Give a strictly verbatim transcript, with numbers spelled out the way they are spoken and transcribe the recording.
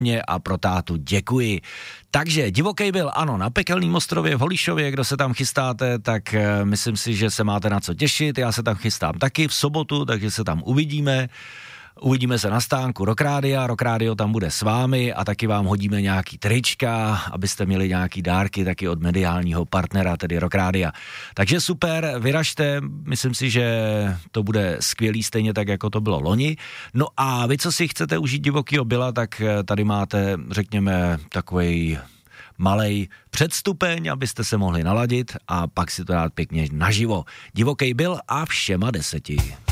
a pro tátu děkuji. Takže Divoký byl, ano, na Pekelným ostrově v Holišově, kdo se tam chystáte, tak uh, myslím si, že se máte na co těšit, já se tam chystám taky v sobotu, takže se tam uvidíme. Uvidíme se na stánku Rock Rádia, Rock Rádio tam bude s vámi a taky vám hodíme nějaký trička, abyste měli nějaký dárky taky od mediálního partnera, tedy Rock Rádia. Takže super, vyražte, myslím si, že to bude skvělý, stejně tak, jako to bylo loni. No a vy, co si chcete užít Divokýho Billa, tak tady máte, řekněme, takovej malej předstupeň, abyste se mohli naladit a pak si to dát pěkně naživo. Divoký Bill a všema deseti.